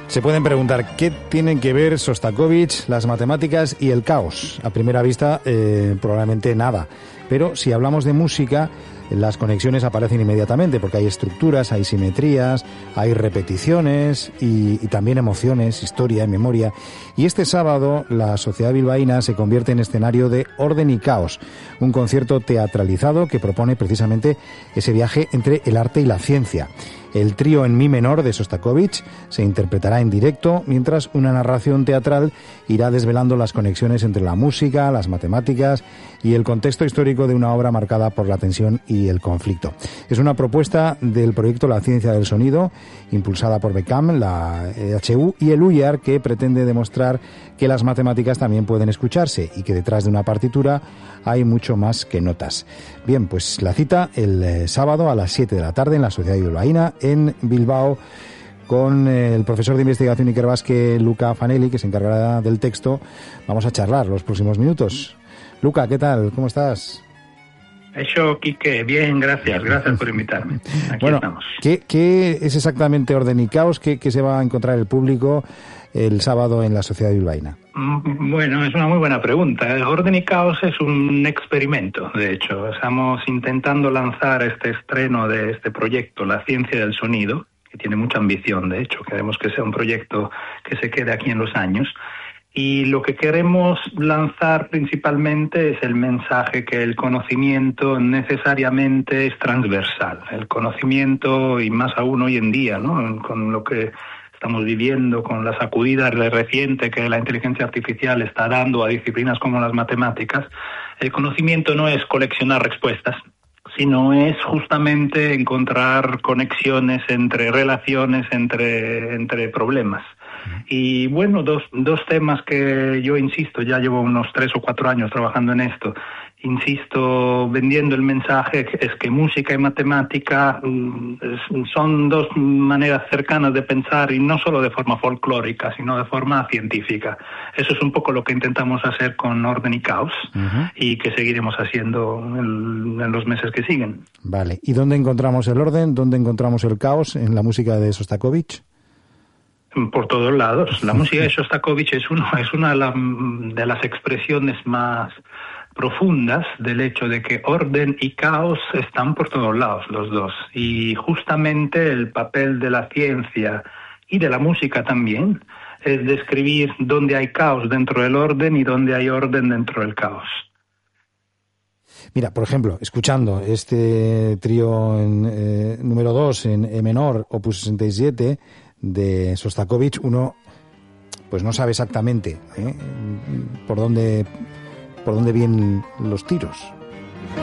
Se pueden preguntar qué tienen que ver Sostakovich, las matemáticas y el caos. A primera vista, probablemente nada. Pero si hablamos de música, las conexiones aparecen inmediatamente porque hay estructuras, hay simetrías, hay repeticiones y también emociones, historia, memoria. Y este sábado la Sociedad Bilbaína se convierte en escenario de Orden y Caos, un concierto teatralizado que propone precisamente ese viaje entre el arte y la ciencia. El trío en mi menor de Sostakovich se interpretará en directo, mientras una narración teatral irá desvelando las conexiones entre la música, las matemáticas y el contexto histórico de una obra marcada por la tensión y el conflicto. Es una propuesta del proyecto La Ciencia del Sonido, impulsada por BECAM, la EHU y el UIAR, que pretende demostrar que las matemáticas también pueden escucharse y que detrás de una partitura hay mucho más que notas. Bien, pues la cita el sábado a las 7 de la tarde en la Sociedad Bilbaína en Bilbao, con el profesor de investigación ikerbasque Luca Fanelli, que se encargará del texto. Vamos a charlar los próximos minutos. Luca, ¿qué tal? ¿Cómo estás? Eso, Quique, bien, gracias por invitarme. Aquí bueno, estamos. ¿qué es exactamente Orden y Caos? ¿Qué se va a encontrar el público el sábado en la Sociedad Bilbaína? Bueno, es una muy buena pregunta. Orden y Caos es un experimento, de hecho. Estamos intentando lanzar este estreno de este proyecto, La Ciencia del Sonido, que tiene mucha ambición, de hecho. Queremos que sea un proyecto que se quede aquí en los años. Y lo que queremos lanzar principalmente es el mensaje que el conocimiento necesariamente es transversal. El conocimiento, y más aún hoy en día, ¿no? Con lo que estamos viviendo, con la sacudida reciente que la inteligencia artificial está dando a disciplinas como las matemáticas, el conocimiento no es coleccionar respuestas, sino es justamente encontrar conexiones entre relaciones, entre problemas. Y bueno, dos temas que yo insisto, ya llevo unos 3 o 4 años trabajando en esto, insisto, vendiendo el mensaje, es que música y matemática son dos maneras cercanas de pensar, y no solo de forma folclórica, sino de forma científica. Eso es un poco lo que intentamos hacer con Orden y Caos, y que seguiremos haciendo en los meses que siguen. Vale, ¿y dónde encontramos el orden? ¿Dónde encontramos el caos en la música de Sostakovich? Por todos lados. La música de Shostakovich es una de las expresiones más profundas del hecho de que orden y caos están por todos lados, los dos. Y justamente el papel de la ciencia y de la música también es describir dónde hay caos dentro del orden y dónde hay orden dentro del caos. Mira, por ejemplo, escuchando este trío número 2 en E menor, opus 67, de Sostakovich, uno pues no sabe exactamente por dónde vienen los tiros.